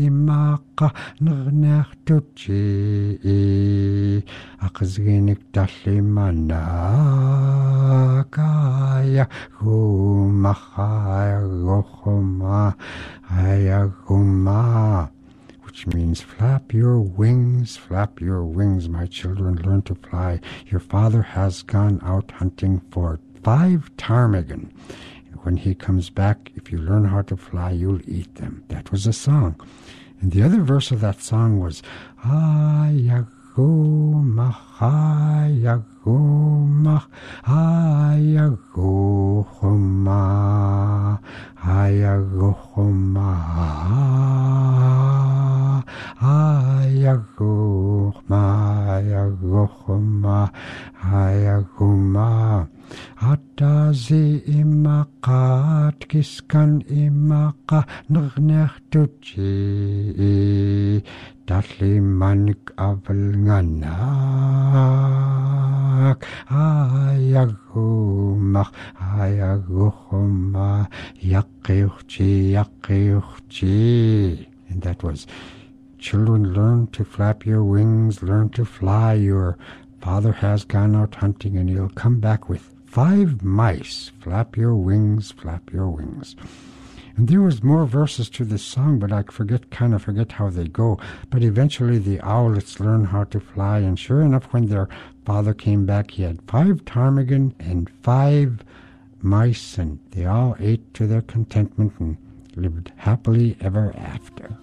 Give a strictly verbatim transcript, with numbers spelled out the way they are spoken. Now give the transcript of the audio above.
Imaka ngnachtuchi akazginik talimana kaya gumachaya gochoma ayaguma, which means flap your wings, flap your wings, my children, learn to fly. Your father has gone out hunting for five ptarmigan. When he comes back, if you learn how to fly, you'll eat them. That was a song. And the other verse of that song was, Ayagumach, Ayagumach, Ayaguchuma, Ayaguchuma, Ayaguchuma, Ayaguchuma, Ayaguma. Atazi imakat kiskan imaka ngnechtuchi tatli manik aval nganak ayagumach ayaguchuma yakiuchi yakiuchi. And that was, children, learn to flap your wings, learn to fly. Your father has gone out hunting and he'll come back with five mice. Flap your wings, flap your wings. And there was more verses to this song, but I forget, kind of forget how they go. But eventually the owlets learn how to fly, and sure enough, when their father came back, he had five ptarmigan and five mice, and they all ate to their contentment and lived happily ever after.